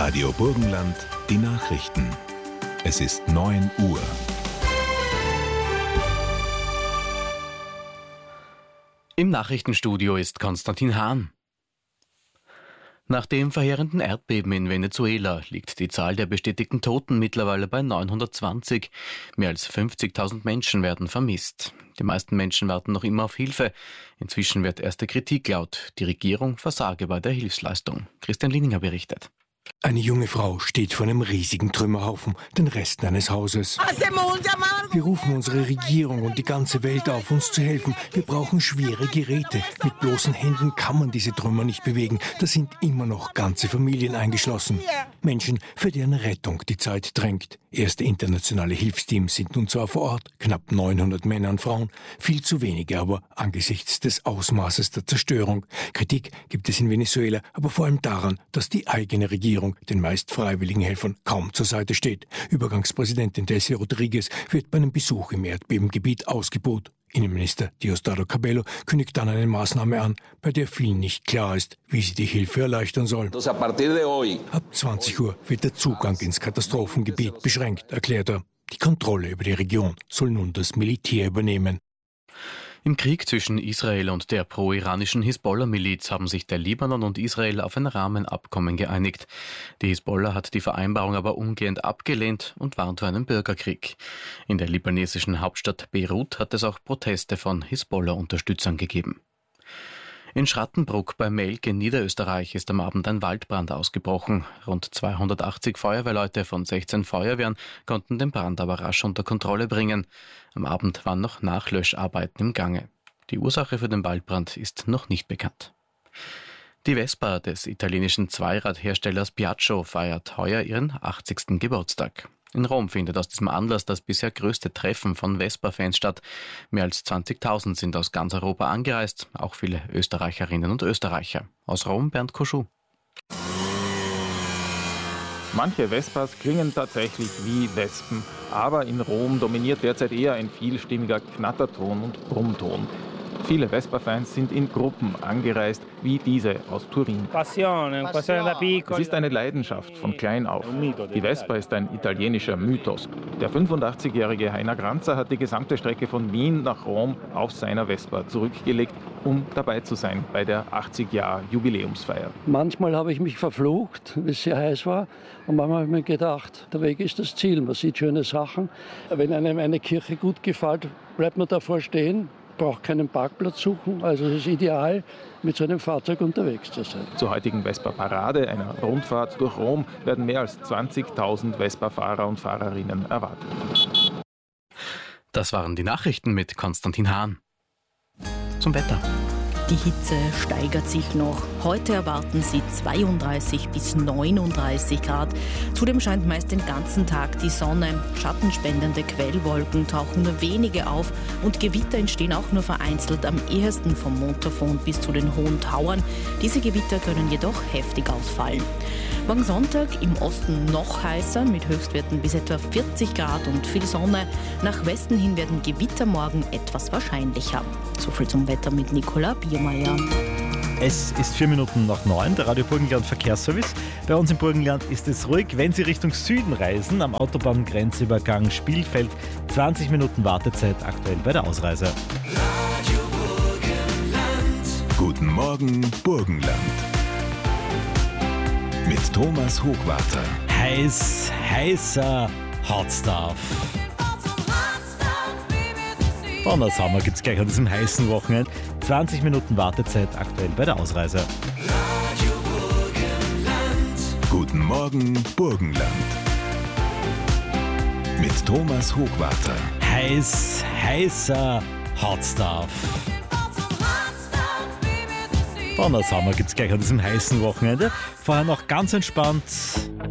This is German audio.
Radio Burgenland, die Nachrichten. Es ist 9 Uhr. Im Nachrichtenstudio ist Konstantin Hahn. Nach dem verheerenden Erdbeben in Venezuela liegt die Zahl der bestätigten Toten mittlerweile bei 920. Mehr als 50.000 Menschen werden vermisst. Die meisten Menschen warten noch immer auf Hilfe. Inzwischen wird erste Kritik laut. Die Regierung versage bei der Hilfsleistung. Christian Lininger berichtet. Eine junge Frau steht vor einem riesigen Trümmerhaufen, den Resten eines Hauses. Wir rufen unsere Regierung und die ganze Welt auf, uns zu helfen. Wir brauchen schwere Geräte. Mit bloßen Händen kann man diese Trümmer nicht bewegen. Da sind immer noch ganze Familien eingeschlossen. Menschen, für deren Rettung die Zeit drängt. Erste internationale Hilfsteams sind nun zwar vor Ort, knapp 900 Männer und Frauen, viel zu wenige aber angesichts des Ausmaßes der Zerstörung. Kritik gibt es in Venezuela, aber vor allem daran, dass die eigene Regierung den meist freiwilligen Helfern kaum zur Seite steht. Übergangspräsidentin Delcy Rodriguez wird bei einem Besuch im Erdbebengebiet ausgebuht. Innenminister Diosdado Cabello kündigt dann eine Maßnahme an, bei der vielen nicht klar ist, wie sie die Hilfe erleichtern soll. Ab 20 Uhr wird der Zugang ins Katastrophengebiet beschränkt, erklärt er. Die Kontrolle über die Region soll nun das Militär übernehmen. Im Krieg zwischen Israel und der pro-iranischen Hisbollah-Miliz haben sich der Libanon und Israel auf ein Rahmenabkommen geeinigt. Die Hisbollah hat die Vereinbarung aber umgehend abgelehnt und warnt vor einem Bürgerkrieg. In der libanesischen Hauptstadt Beirut hat es auch Proteste von Hisbollah-Unterstützern gegeben. In Schrattenbruck bei Melk in Niederösterreich ist am Abend ein Waldbrand ausgebrochen. Rund 280 Feuerwehrleute von 16 Feuerwehren konnten den Brand aber rasch unter Kontrolle bringen. Am Abend waren noch Nachlöscharbeiten im Gange. Die Ursache für den Waldbrand ist noch nicht bekannt. Die Vespa des italienischen Zweiradherstellers Piaggio feiert heuer ihren 80. Geburtstag. In Rom findet aus diesem Anlass das bisher größte Treffen von Vespa-Fans statt. Mehr als 20.000 sind aus ganz Europa angereist, auch viele Österreicherinnen und Österreicher. Aus Rom Bernd Koschuh. Manche Vespas klingen tatsächlich wie Wespen, aber in Rom dominiert derzeit eher ein vielstimmiger Knatterton und Brummton. Viele Vespa-Fans sind in Gruppen angereist, wie diese aus Turin. Es ist eine Leidenschaft von klein auf. Die Vespa ist ein italienischer Mythos. Der 85-jährige Heiner Granzer hat die gesamte Strecke von Wien nach Rom auf seiner Vespa zurückgelegt, um dabei zu sein bei der 80-Jahr-Jubiläumsfeier. Manchmal habe ich mich verflucht, wie es sehr heiß war. Und manchmal habe ich mir gedacht, der Weg ist das Ziel. Man sieht schöne Sachen. Wenn einem eine Kirche gut gefällt, bleibt man davor stehen. Braucht keinen Parkplatz suchen, also es ist ideal, mit so einem Fahrzeug unterwegs zu sein. Zur heutigen Vespa-Parade, einer Rundfahrt durch Rom, werden mehr als 20.000 Vespa-Fahrer und Fahrerinnen erwartet. Das waren die Nachrichten mit Konstantin Hahn. Zum Wetter. Die Hitze steigert sich noch. Heute erwarten Sie 32 bis 39 Grad. Zudem scheint meist den ganzen Tag die Sonne. Schattenspendende Quellwolken tauchen nur wenige auf und Gewitter entstehen auch nur vereinzelt, am ehesten vom Montafon bis zu den Hohen Tauern. Diese Gewitter können jedoch heftig ausfallen. Morgen Sonntag im Osten noch heißer, mit Höchstwerten bis etwa 40 Grad und viel Sonne. Nach Westen hin werden Gewitter morgen etwas wahrscheinlicher. Soviel zum Wetter mit Nicola Biermeier. Es ist 4 Minuten nach 9, der Radio Burgenland Verkehrsservice. Bei uns im Burgenland ist es ruhig. Wenn Sie Richtung Süden reisen, am Autobahngrenzübergang Spielfeld, 20 Minuten Wartezeit aktuell bei der Ausreise. Radio Burgenland. Guten Morgen, Burgenland. Mit Thomas Hochwarter. Heißer Hotstuff. Donnershammer gibt es gleich an diesem heißen Wochenende. 20 Minuten Wartezeit aktuell bei der Ausreise. Radio Burgenland. Guten Morgen, Burgenland. Mit Thomas Hochwarter. Heißer Hotstuff. Donnershammer gibt es gleich an diesem heißen Wochenende. Vorher noch ganz entspannt